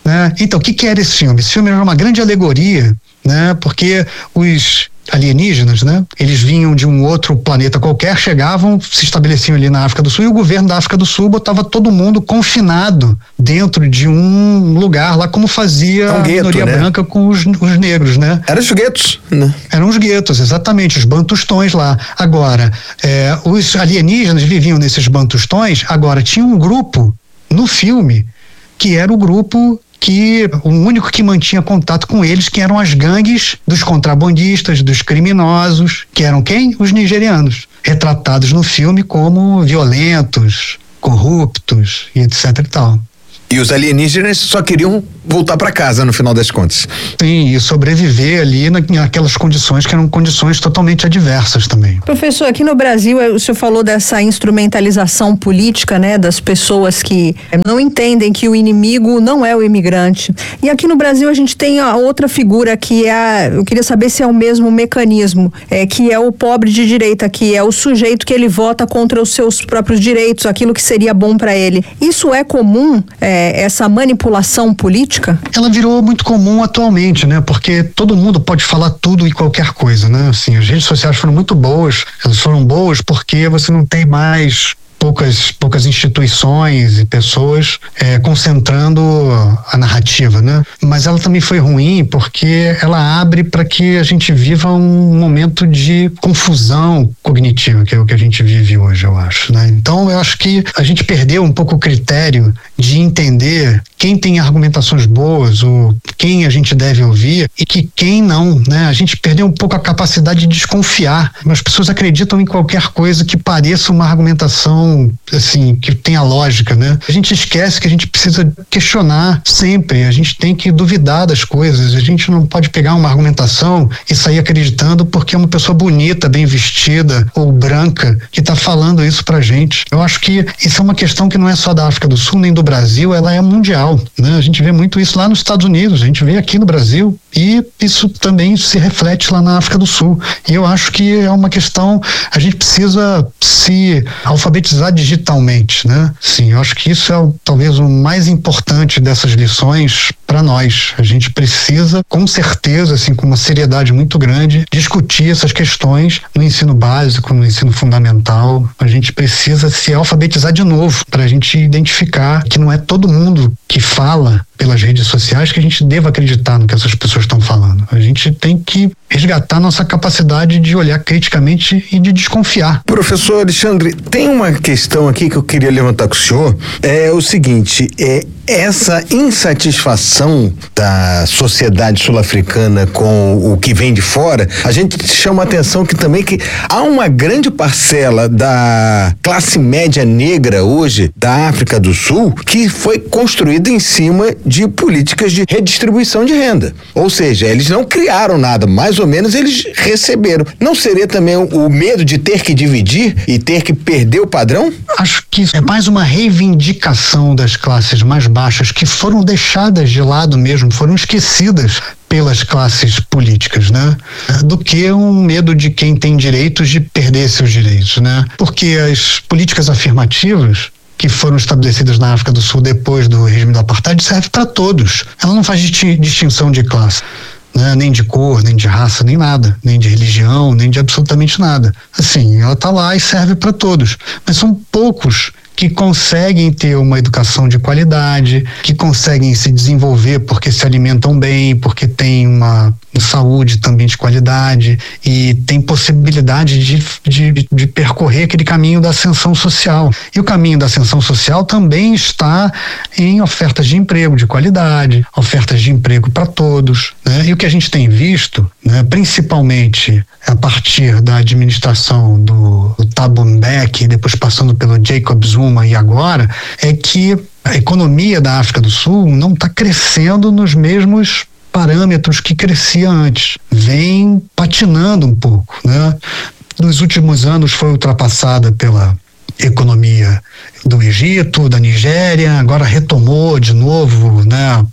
né? Então, o que que era esse filme? Esse filme era uma grande alegoria, né? Porque os alienígenas, né? Eles vinham de um outro planeta qualquer, chegavam, se estabeleciam ali na África do Sul, e o governo da África do Sul botava todo mundo confinado dentro de um lugar lá, como fazia um gueto, a minoria né? branca com os, os negros, né? Eram os guetos, né? Eram os guetos, exatamente, os bantustões lá. Agora, é, os alienígenas viviam nesses bantustões. Agora, tinha um grupo no filme que era o grupo que o único que mantinha contato com eles, que eram as gangues dos contrabandistas, dos criminosos, que eram quem? Os nigerianos, retratados no filme como violentos, corruptos e etc e tal. E os alienígenas só queriam voltar para casa no final das contas. Sim, e sobreviver ali naquelas condições que eram condições totalmente adversas também. Professor, aqui no Brasil, o senhor falou dessa instrumentalização política, né, das pessoas que não entendem que o inimigo não é o imigrante. E aqui no Brasil a gente tem a outra figura que é a, eu queria saber se é o mesmo mecanismo, é, que é o pobre de direita, que é o sujeito que ele vota contra os seus próprios direitos, aquilo que seria bom para ele. Isso é comum, é, essa manipulação política? Ela virou muito comum atualmente, né? Porque todo mundo pode falar tudo e qualquer coisa, né? Assim, as redes sociais foram muito boas, elas foram boas porque você não tem mais poucas, poucas instituições e pessoas é, concentrando a narrativa, né? Mas ela também foi ruim porque ela abre para que a gente viva um momento de confusão cognitiva, que é o que a gente vive hoje, eu acho, né? Então, eu acho que a gente perdeu um pouco o critério de entender quem tem argumentações boas, ou quem a gente deve ouvir e que quem não, né? A gente perdeu um pouco a capacidade de desconfiar. As pessoas acreditam em qualquer coisa que pareça uma argumentação assim, que tenha lógica, né? A gente esquece que a gente precisa questionar sempre, a gente tem que duvidar das coisas, a gente não pode pegar uma argumentação e sair acreditando porque é uma pessoa bonita, bem vestida ou branca que está falando isso pra gente. Eu acho que isso é uma questão que não é só da África do Sul nem do Brasil, ela é mundial, né? A gente vê muito isso lá nos Estados Unidos, a gente vê aqui no Brasil e isso também se reflete lá na África do Sul. E eu acho que é uma questão, a gente precisa se alfabetizar digitalmente, né? Sim, eu acho que isso é o, talvez o mais importante dessas lições para nós. A gente precisa, com certeza, assim, com uma seriedade muito grande, discutir essas questões no ensino básico, no ensino fundamental. A gente precisa se alfabetizar de novo para a gente identificar que não é todo mundo que fala pelas redes sociais que a gente deva acreditar no que essas pessoas estão falando. A gente tem que resgatar nossa capacidade de olhar criticamente e de desconfiar. Professor Alexandre, tem uma questão aqui que eu queria levantar com o senhor, é o seguinte, é essa insatisfação da sociedade sul-africana com o que vem de fora, a gente chama a atenção que também que há uma grande parcela da classe média negra hoje da África do Sul que foi construída em cima de políticas de redistribuição de renda. Ou seja, eles não criaram nada, mais ou menos eles receberam. Não seria também o, o medo de ter que dividir e ter que perder o padrão? Acho que é mais uma reivindicação das classes mais baixas que foram deixadas de lado mesmo, foram esquecidas pelas classes políticas, né? Do que um medo de quem tem direitos de perder seus direitos, né? Porque as políticas afirmativas que foram estabelecidas na África do Sul depois do regime do apartheid servem para todos. Ela não faz distinção de classe, né? Nem de cor, nem de raça, nem nada, nem de religião, nem de absolutamente nada. Assim, ela está lá e serve para todos. Mas são poucos que conseguem ter uma educação de qualidade, que conseguem se desenvolver porque se alimentam bem, porque têm uma saúde também de qualidade e tem possibilidade de, de, de percorrer aquele caminho da ascensão social. E o caminho da ascensão social também está em ofertas de emprego de qualidade, ofertas de emprego para todos, né? E o que a gente tem visto, né, principalmente a partir da administração do, do Thabo Mbeki, depois passando pelo Jacob Zuma e agora, é que a economia da África do Sul não está crescendo nos mesmos parâmetros que crescia antes. Vem patinando um pouco, né? Nos últimos anos foi ultrapassada pela economia do Egito, da Nigéria, agora retomou de novo, né,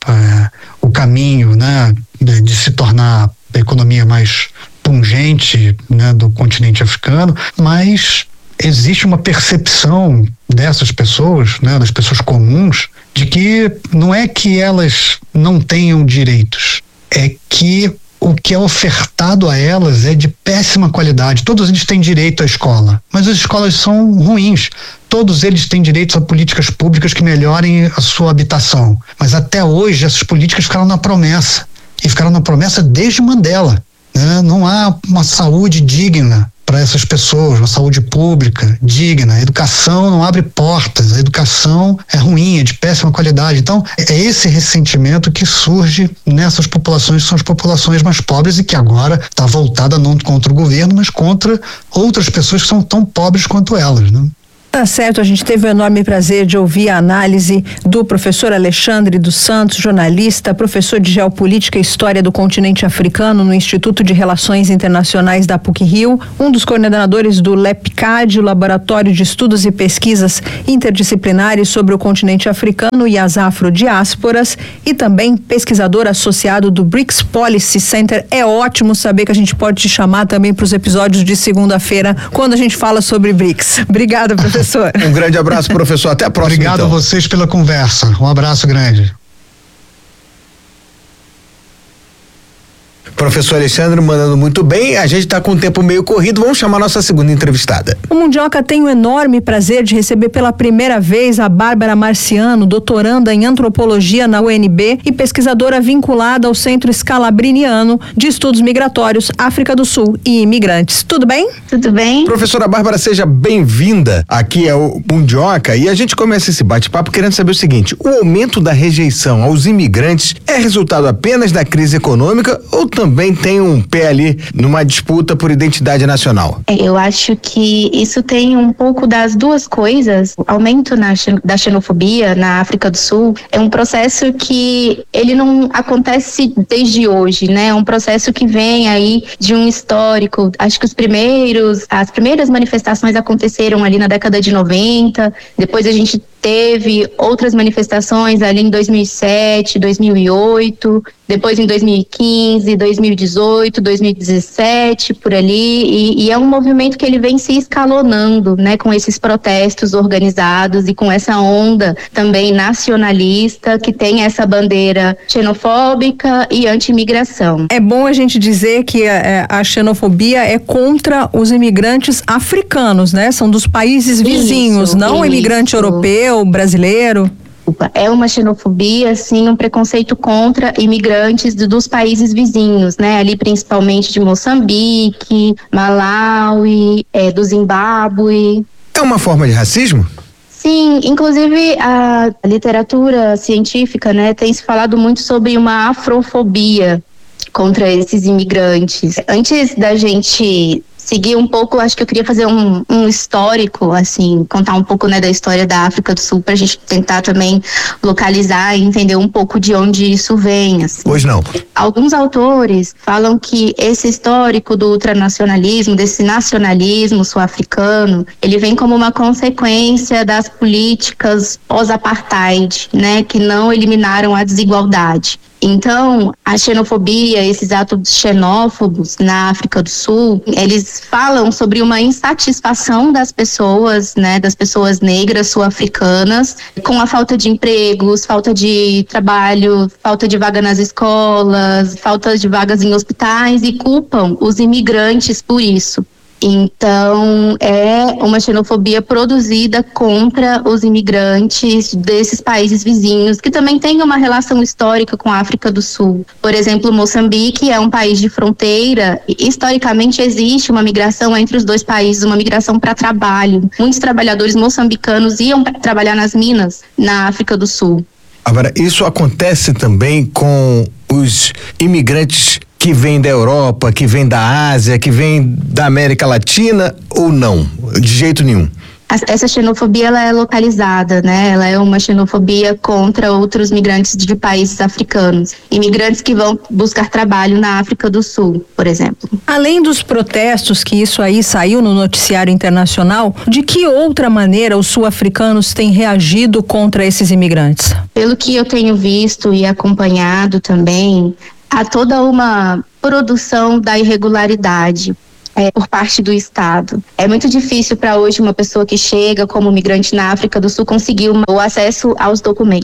o caminho, né, de, de se tornar a economia mais pungente, né, do continente africano, mas existe uma percepção dessas pessoas, né, das pessoas comuns, de que não é que elas não tenham direitos, é que o que é ofertado a elas é de péssima qualidade. Todos eles têm direito à escola, mas as escolas são ruins. Todos eles têm direito a políticas públicas que melhorem a sua habitação. Mas até hoje essas políticas ficaram na promessa. E ficaram na promessa desde Mandela. Né? Não há uma saúde digna para essas pessoas, uma saúde pública digna. A educação não abre portas, a educação é ruim, é de péssima qualidade. Então, é esse ressentimento que surge nessas populações, que são as populações mais pobres e que agora está voltada não contra o governo, mas contra outras pessoas que são tão pobres quanto elas, né? Tá certo, a gente teve o enorme prazer de ouvir a análise do professor Alexandre dos Santos, jornalista, professor de Geopolítica e História do Continente Africano no Instituto de Relações Internacionais da PUC-Rio, um dos coordenadores do LEPCAD, o Laboratório de Estudos e Pesquisas Interdisciplinares sobre o Continente Africano e as Afrodiásporas, e também pesquisador associado do BRICS Policy Center. É ótimo saber que a gente pode te chamar também para os episódios de segunda-feira, quando a gente fala sobre BRICS. Obrigada, professor. Um grande abraço, professor. Até a próxima. Obrigado então. a vocês pela conversa. Um abraço grande. Professor Alexandre mandando muito bem, a gente está com o tempo meio corrido, vamos chamar nossa segunda entrevistada. O Mundioca tem o enorme prazer de receber pela primeira vez a Bárbara Marciano, doutoranda em antropologia na U N B e pesquisadora vinculada ao Centro Scalabriniano de Estudos Migratórios, África do Sul e Imigrantes. Tudo bem? Tudo bem. Professora Bárbara, seja bem-vinda aqui ao Mundioca, e a gente começa esse bate-papo querendo saber o seguinte: o aumento da rejeição aos imigrantes é resultado apenas da crise econômica ou também também tem um pé ali numa disputa por identidade nacional? Eu acho que isso tem um pouco das duas coisas. O aumento na, da xenofobia na África do Sul é um processo que ele não acontece desde hoje, né? É um processo que vem aí de um histórico. Acho que os primeiros, as primeiras manifestações aconteceram ali na década de noventa, depois a gente teve outras manifestações ali em dois mil e sete, dois mil e oito, depois em dois mil e quinze, dois mil e dezoito, dois mil e dezessete, por ali, e, e é um movimento que ele vem se escalonando, né, com esses protestos organizados e com essa onda também nacionalista que tem essa bandeira xenofóbica e anti-imigração. É bom a gente dizer que a, a xenofobia é contra os imigrantes africanos, né? São dos países vizinhos, isso, não isso. o imigrante europeu, brasileiro. É uma xenofobia, sim, um preconceito contra imigrantes do, dos países vizinhos, né? Ali principalmente de Moçambique, Malawi, é, do Zimbábue. É uma forma de racismo? Sim, inclusive a literatura científica, né, tem se falado muito sobre uma afrofobia contra esses imigrantes. Antes da gente seguir um pouco, acho que eu queria fazer um, um histórico, assim, contar um pouco, né, da história da África do Sul, pra gente tentar também localizar e entender um pouco de onde isso vem, assim. Pois não. Alguns autores falam que esse histórico do ultranacionalismo, desse nacionalismo sul-africano, ele vem como uma consequência das políticas pós-apartheid, né, que não eliminaram a desigualdade. Então, a xenofobia, esses atos xenófobos na África do Sul, eles falam sobre uma insatisfação das pessoas, né, das pessoas negras sul-africanas, com a falta de empregos, falta de trabalho, falta de vaga nas escolas, falta de vagas em hospitais, e culpam os imigrantes por isso. Então, é uma xenofobia produzida contra os imigrantes desses países vizinhos, que também têm uma relação histórica com a África do Sul. Por exemplo, Moçambique é um país de fronteira e, historicamente, existe uma migração entre os dois países, uma migração para trabalho. Muitos trabalhadores moçambicanos iam trabalhar nas minas na África do Sul. Agora, isso acontece também com os imigrantes que vêm da Europa, que vêm da Ásia, que vêm da América Latina, ou não? De jeito nenhum? Essa xenofobia, ela é localizada, né? Ela é uma xenofobia contra outros migrantes de países africanos. Imigrantes que vão buscar trabalho na África do Sul, por exemplo. Além dos protestos, que isso aí saiu no noticiário internacional, de que outra maneira os sul-africanos têm reagido contra esses imigrantes? Pelo que eu tenho visto e acompanhado também, há toda uma produção da irregularidade é, por parte do Estado. É muito difícil para hoje uma pessoa que chega como migrante na África do Sul conseguir uma, o acesso aos documentos.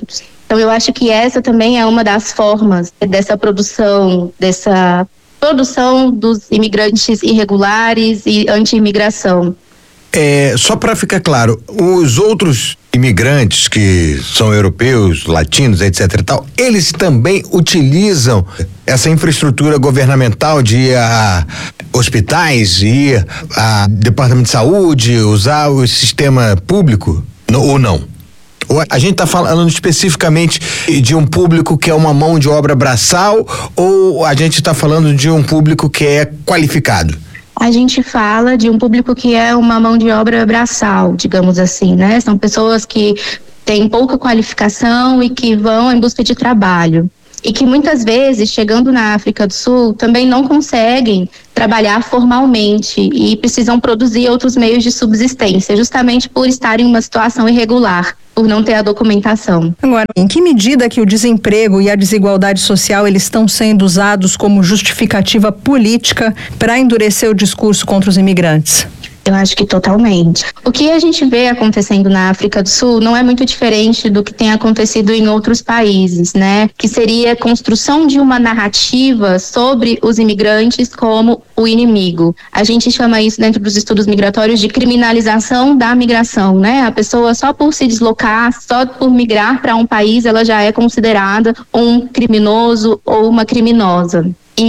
Então eu acho que essa também é uma das formas dessa produção, dessa produção dos imigrantes irregulares e anti-imigração. É, só para ficar claro, os outros imigrantes que são europeus, latinos, etc e tal, eles também utilizam essa infraestrutura governamental de ir a hospitais, ir a departamento de saúde, usar o sistema público, ou não? Ou a gente está falando especificamente de um público que é uma mão de obra braçal, ou a gente está falando de um público que é qualificado? A gente fala de um público que é uma mão de obra braçal, digamos assim, né? São pessoas que têm pouca qualificação e que vão em busca de trabalho. E que muitas vezes, chegando na África do Sul, também não conseguem trabalhar formalmente e precisam produzir outros meios de subsistência, justamente por estarem em uma situação irregular, por não ter a documentação. Agora, em que medida que o desemprego e a desigualdade social eles estão sendo usados como justificativa política para endurecer o discurso contra os imigrantes? Eu acho que totalmente. O que a gente vê acontecendo na África do Sul não é muito diferente do que tem acontecido em outros países, né? Que seria a construção de uma narrativa sobre os imigrantes como o inimigo. A gente chama isso dentro dos estudos migratórios de criminalização da migração, né? A pessoa só por se deslocar, só por migrar para um país, ela já é considerada um criminoso ou uma criminosa.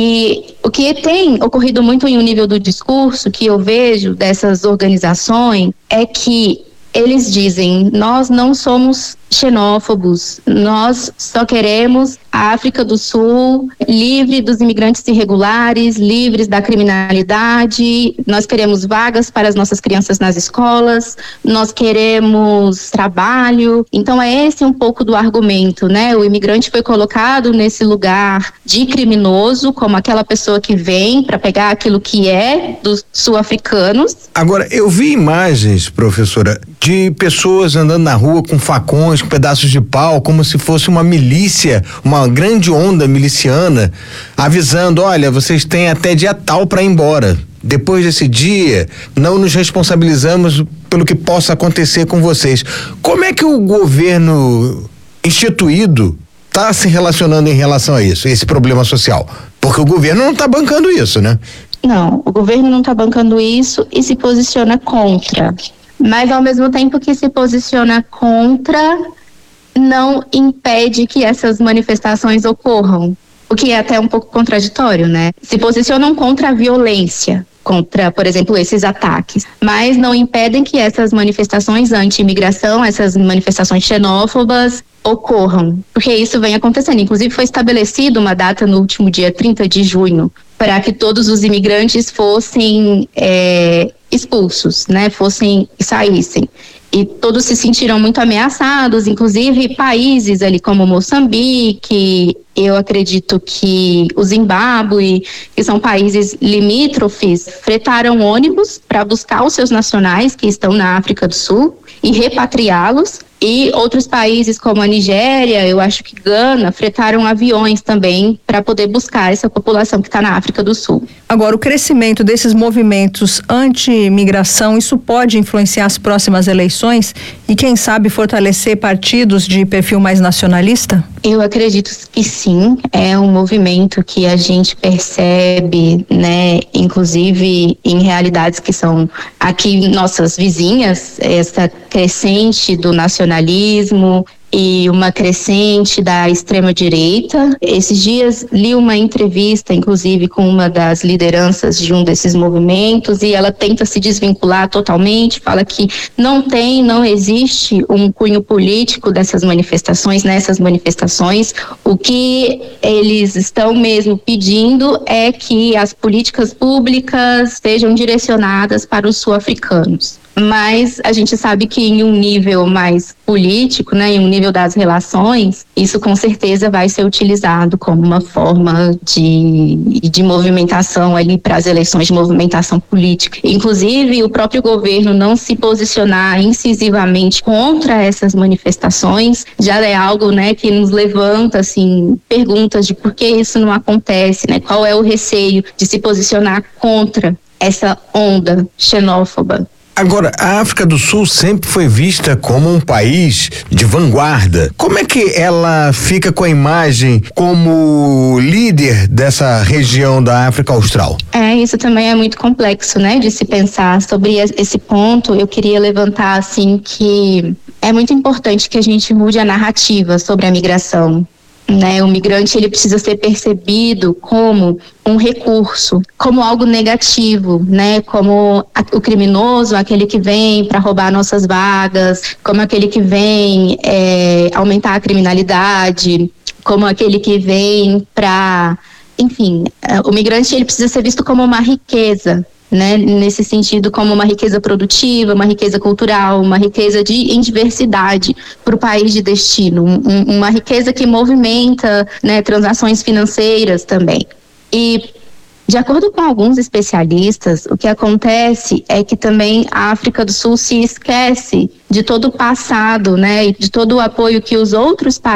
E o que tem ocorrido muito em um nível do discurso que eu vejo dessas organizações é que eles dizem: nós não somos xenófobos, nós só queremos a África do Sul livre dos imigrantes irregulares, livres da criminalidade, nós queremos vagas para as nossas crianças nas escolas, nós queremos trabalho. Então é esse um pouco do argumento, né? O imigrante foi colocado nesse lugar de criminoso, como aquela pessoa que vem para pegar aquilo que é dos sul-africanos. Agora, eu vi imagens, professora, de pessoas andando na rua com facões, com pedaços de pau, como se fosse uma milícia, uma grande onda miliciana, avisando: olha, vocês têm até dia tal para ir embora. Depois desse dia, não nos responsabilizamos pelo que possa acontecer com vocês. Como é que o governo instituído está se relacionando em relação a isso, esse problema social? Porque o governo não está bancando isso, né? Não, o governo não está bancando isso e se posiciona contra. Mas, ao mesmo tempo que se posiciona contra, não impede que essas manifestações ocorram. O que é até um pouco contraditório, né? Se posicionam contra a violência, contra, por exemplo, esses ataques, mas não impedem que essas manifestações anti-imigração, essas manifestações xenófobas ocorram, porque isso vem acontecendo. Inclusive foi estabelecida uma data no último dia trinta de junho para que todos os imigrantes fossem é, expulsos, né, fossem saíssem. E todos se sentiram muito ameaçados, inclusive países ali como Moçambique, eu acredito que o Zimbábue, que são países limítrofes, fretaram ônibus para buscar os seus nacionais que estão na África do Sul e repatriá-los. E outros países como a Nigéria, eu acho que Gana, fretaram aviões também para poder buscar essa população que está na África do Sul. Agora, o crescimento desses movimentos anti-imigração, isso pode influenciar as próximas eleições e, quem sabe, fortalecer partidos de perfil mais nacionalista? Eu acredito que sim, é um movimento que a gente percebe, né, inclusive em realidades que são aqui nossas vizinhas, essa crescente do nacionalismo e uma crescente da extrema-direita. Esses dias li uma entrevista, inclusive, com uma das lideranças de um desses movimentos, e ela tenta se desvincular totalmente, fala que não tem, não existe um cunho político dessas manifestações, nessas manifestações. O que eles estão mesmo pedindo é que as políticas públicas sejam direcionadas para os sul-africanos. Mas a gente sabe que em um nível mais político, né, em um nível das relações, isso com certeza vai ser utilizado como uma forma de, de movimentação ali para as eleições, de movimentação política. Inclusive, o próprio governo não se posicionar incisivamente contra essas manifestações já é algo, né, que nos levanta assim, perguntas de por que isso não acontece, né? Qual é o receio de se posicionar contra essa onda xenófoba Agora, a África do Sul sempre foi vista como um país de vanguarda. Como é que ela fica com a imagem como líder dessa região da África Austral? É, isso também é muito complexo, né, de se pensar sobre esse ponto. Eu queria levantar, assim, que é muito importante que a gente mude a narrativa sobre a migração. Né, o migrante ele precisa ser percebido como um recurso, como algo negativo, né, como a, o criminoso, aquele que vem para roubar nossas vagas, como aquele que vem é, aumentar a criminalidade, como aquele que vem para, enfim, o migrante ele precisa ser visto como uma riqueza. Né, nesse sentido, como uma riqueza produtiva, uma riqueza cultural, uma riqueza de, em diversidade para o país de destino, um, uma riqueza que movimenta, né, transações financeiras também. E, de acordo com alguns especialistas, o que acontece é que também a África do Sul se esquece de todo o passado, né, de todo o apoio que os outros países